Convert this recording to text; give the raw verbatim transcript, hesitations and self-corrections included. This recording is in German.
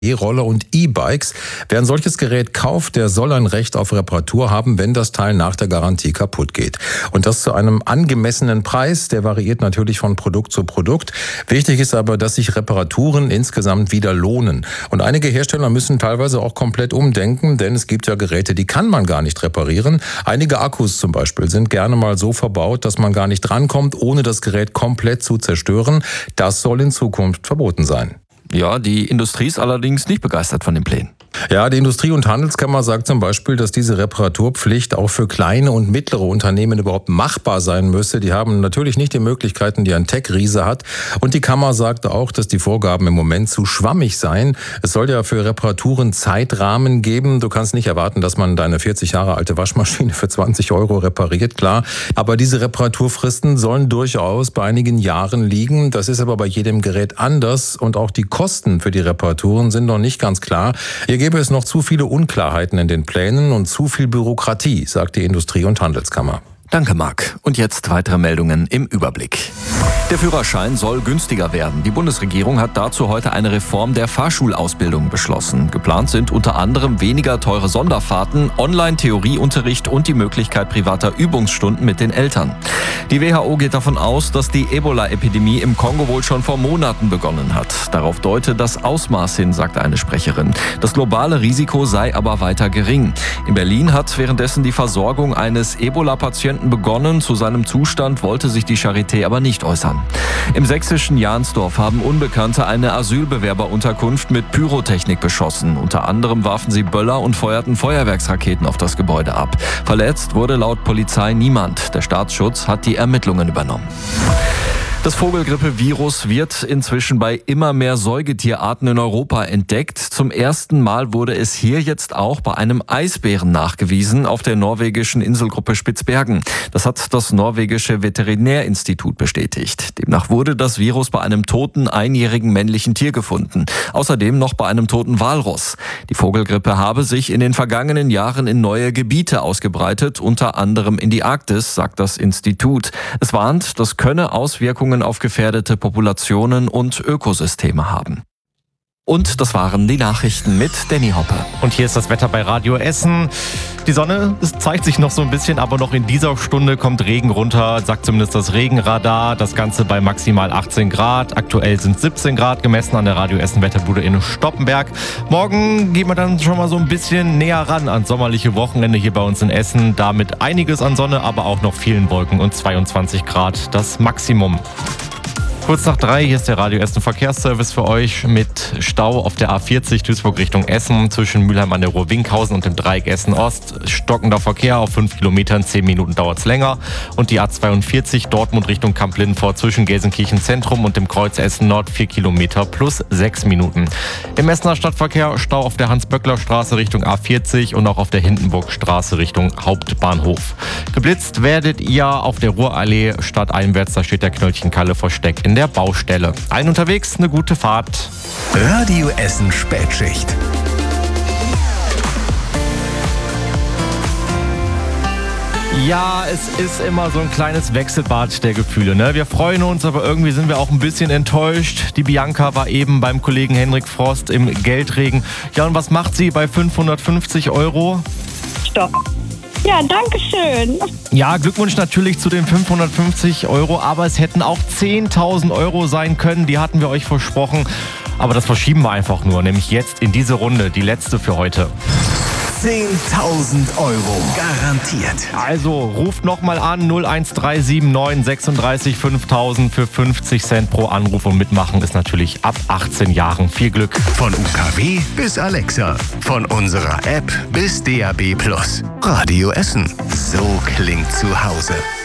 E-Roller und E-Bikes. Wer ein solches Gerät kauft, der soll ein Recht auf Reparatur haben, wenn das Teil nach der Garantie kaputt geht. Und das zu einem angemessenen Preis, der variiert natürlich von Produkt zu Produkt. Wichtig ist aber, dass sich Reparaturen insgesamt wieder lohnen. Und einige Hersteller müssen teilweise auch komplett umdenken, denn es gibt ja Geräte, die kann man gar nicht reparieren. Einige Akkus zum Beispiel sind gerne mal so verbaut, dass man gar nicht drankommt, ohne das Gerät komplett zu zerstören. Das soll in Zukunft verboten sein. Ja, die Industrie ist allerdings nicht begeistert von den Plänen. Ja, die Industrie- und Handelskammer sagt zum Beispiel, dass diese Reparaturpflicht auch für kleine und mittlere Unternehmen überhaupt machbar sein müsse. Die haben natürlich nicht die Möglichkeiten, die ein Tech-Riese hat. Und die Kammer sagte auch, dass die Vorgaben im Moment zu schwammig seien. Es soll ja für Reparaturen Zeitrahmen geben. Du kannst nicht erwarten, dass man deine vierzig Jahre alte Waschmaschine für zwanzig Euro repariert, klar. Aber diese Reparaturfristen sollen durchaus bei einigen Jahren liegen. Das ist aber bei jedem Gerät anders. Und auch die Kosten für die Reparaturen sind noch nicht ganz klar. Hier gäbe es noch zu viele Unklarheiten in den Plänen und zu viel Bürokratie, sagt die Industrie- und Handelskammer. Danke, Marc. Und jetzt weitere Meldungen im Überblick. Der Führerschein soll günstiger werden. Die Bundesregierung hat dazu heute eine Reform der Fahrschulausbildung beschlossen. Geplant sind unter anderem weniger teure Sonderfahrten, Online-Theorieunterricht und die Möglichkeit privater Übungsstunden mit den Eltern. Die W H O geht davon aus, dass die Ebola-Epidemie im Kongo wohl schon vor Monaten begonnen hat. Darauf deute das Ausmaß hin, sagte eine Sprecherin. Das globale Risiko sei aber weiter gering. In Berlin hat währenddessen die Versorgung eines Ebola-Patienten begonnen. Zu seinem Zustand wollte sich die Charité aber nicht äußern. Im sächsischen Jahnsdorf haben Unbekannte eine Asylbewerberunterkunft mit Pyrotechnik beschossen. Unter anderem warfen sie Böller und feuerten Feuerwerksraketen auf das Gebäude ab. Verletzt wurde laut Polizei niemand. Der Staatsschutz hat die Ermittlungen übernommen. Das Vogelgrippe-Virus wird inzwischen bei immer mehr Säugetierarten in Europa entdeckt. Zum ersten Mal wurde es hier jetzt auch bei einem Eisbären nachgewiesen auf der norwegischen Inselgruppe Spitzbergen. Das hat das norwegische Veterinärinstitut bestätigt. Demnach wurde das Virus bei einem toten einjährigen männlichen Tier gefunden. Außerdem noch bei einem toten Walross. Die Vogelgrippe habe sich in den vergangenen Jahren in neue Gebiete ausgebreitet, unter anderem in die Arktis, sagt das Institut. Es warnt, das könne Auswirkungen auf gefährdete Populationen und Ökosysteme haben. Und das waren die Nachrichten mit Danny Hoppe. Und hier ist das Wetter bei Radio Essen. Die Sonne, es zeigt sich noch so ein bisschen, aber noch in dieser Stunde kommt Regen runter, sagt zumindest das Regenradar. Das Ganze bei maximal achtzehn Grad. Aktuell sind siebzehn Grad gemessen an der Radio Essen Wetterbude in Stoppenberg. Morgen gehen wir dann schon mal so ein bisschen näher ran ans sommerliche Wochenende hier bei uns in Essen. Damit einiges an Sonne, aber auch noch vielen Wolken und zweiundzwanzig Grad das Maximum. Kurz nach drei, hier ist der Radio Essen Verkehrsservice für euch mit Stau auf der A vierzig Duisburg Richtung Essen zwischen Mülheim an der Ruhr-Winkhausen und dem Dreieck Essen-Ost. Stockender Verkehr auf fünf Kilometern, zehn Minuten dauert es länger. Und die A zweiundvierzig Dortmund Richtung Kamp-Lindfort zwischen Gelsenkirchen Zentrum und dem Kreuz Essen-Nord vier Kilometer plus sechs Minuten. Im Essener Stadtverkehr Stau auf der Hans-Böckler-Straße Richtung A vierzig und auch auf der Hindenburgstraße Richtung Hauptbahnhof. Geblitzt werdet ihr auf der Ruhrallee stadteinwärts, da steht der Knöllchen-Kalle versteckt in der Baustelle. Allen unterwegs, eine gute Fahrt. Radio Essen Spätschicht. Ja, es ist immer so ein kleines Wechselbad der Gefühle, ne? Wir freuen uns, aber irgendwie sind wir auch ein bisschen enttäuscht. Die Bianca war eben beim Kollegen Henrik Frost im Geldregen. Ja, und was macht sie bei fünfhundertfünfzig Euro? Stopp. Ja, danke schön. Ja, Glückwunsch natürlich zu den fünfhundertfünfzig Euro, aber es hätten auch zehntausend Euro sein können, die hatten wir euch versprochen. Aber das verschieben wir einfach nur, nämlich jetzt in diese Runde, die letzte für heute. zehntausend Euro garantiert. Also ruft nochmal an null eins drei sieben neun sechsunddreißig fünftausend für fünfzig Cent pro Anruf und mitmachen ist natürlich ab achtzehn Jahren. Viel Glück. Von U K W bis Alexa, von unserer App bis D A B plus. Radio Essen. So klingt zu Hause.